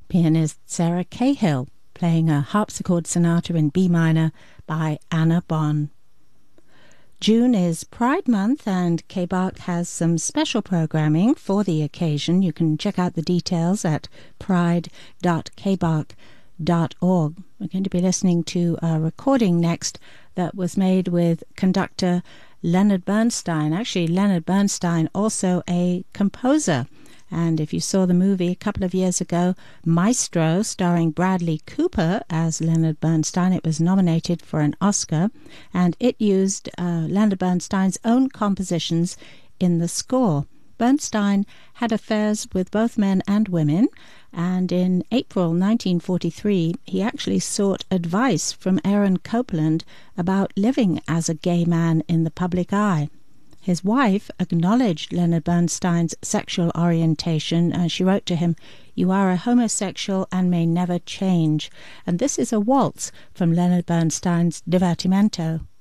pianist Sarah Cahill playing a harpsichord sonata in B minor by Anna Bonn. June is Pride Month, and KBARC has some special programming for the occasion. You can check out the details at pride.kbark.org. We're going to be listening to a recording next that was made with conductor Leonard Bernstein. Actually, Leonard Bernstein, also a composer. And if you saw the movie a couple of years ago, Maestro, starring Bradley Cooper as Leonard Bernstein, it was nominated for an Oscar, and it used Leonard Bernstein's own compositions in the score. Bernstein had affairs with both men and women, and in April 1943, he actually sought advice from Aaron Copland about living as a gay man in the public eye. His wife acknowledged Leonard Bernstein's sexual orientation, and she wrote to him, "You are a homosexual and may never change." And this is a waltz from Leonard Bernstein's Divertimento.